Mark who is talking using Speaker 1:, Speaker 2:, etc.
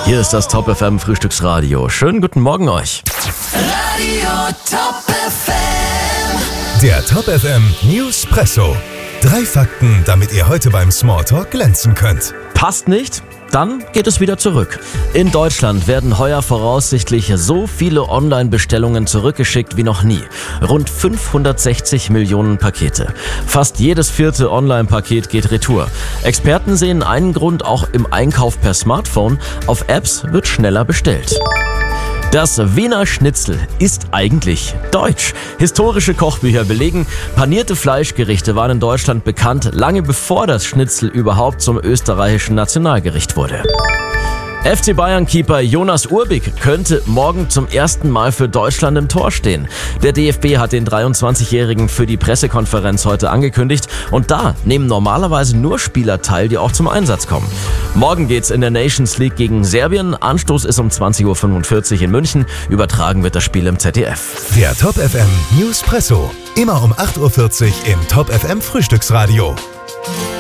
Speaker 1: Hier ist das Top FM Frühstücksradio. Schönen guten Morgen euch.
Speaker 2: Radio Top FM.
Speaker 3: Der Top FM Newspresso. 3 Fakten, damit ihr heute beim Smalltalk glänzen könnt.
Speaker 1: Passt nicht? Dann geht es wieder zurück. In Deutschland werden heuer voraussichtlich so viele Online-Bestellungen zurückgeschickt wie noch nie. Rund 560 Millionen Pakete. Fast jedes 4. Online-Paket geht retour. Experten sehen einen Grund auch im Einkauf per Smartphone. Auf Apps wird schneller bestellt. Das Wiener Schnitzel ist eigentlich deutsch. Historische Kochbücher belegen, panierte Fleischgerichte waren in Deutschland bekannt, lange bevor das Schnitzel überhaupt zum österreichischen Nationalgericht wurde. FC Bayern-Keeper Jonas Urbik könnte morgen zum ersten Mal für Deutschland im Tor stehen. Der DFB hat den 23-Jährigen für die Pressekonferenz heute angekündigt und da nehmen normalerweise nur Spieler teil, die auch zum Einsatz kommen. Morgen geht's in der Nations League gegen Serbien. Anstoß ist um 20.45 Uhr in München. Übertragen wird das Spiel im ZDF.
Speaker 3: Der Top FM Newspresso. Immer um 8.40 Uhr im Top FM Frühstücksradio.